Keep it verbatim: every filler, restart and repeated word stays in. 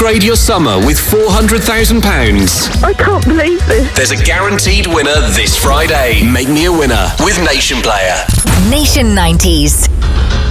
upgrade your summer with four hundred thousand pounds. I can't believe this. There's a guaranteed winner this Friday. Make me a winner with Nation Player. Nation nineties.